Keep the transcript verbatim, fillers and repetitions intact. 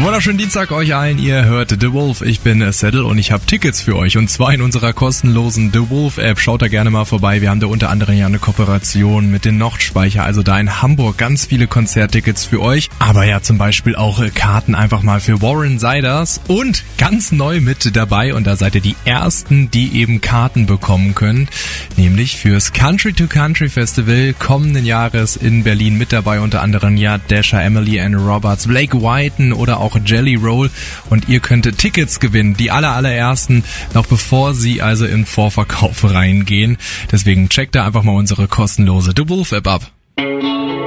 Wunderschönen Dienstag euch allen, ihr hört The Wolf, ich bin Saddle und ich habe Tickets für euch und zwar in unserer kostenlosen The Wolf App. Schaut da gerne mal vorbei, wir haben da unter anderem ja eine Kooperation mit den Nordspeicher, also da in Hamburg ganz viele Konzerttickets für euch, aber ja zum Beispiel auch Karten einfach mal für Warren Ziders und ganz neu mit dabei und da seid ihr die Ersten, die eben Karten bekommen können, nämlich fürs Country to Country Festival kommenden Jahres in Berlin mit dabei, unter anderem ja Dasha, Emily and Roberts, Blake Whiten oder auch Jelly Roll und ihr könnt Tickets gewinnen, die aller allerersten, noch bevor sie also in Vorverkauf reingehen. Deswegen checkt da einfach mal unsere kostenlose The Wolf App ab.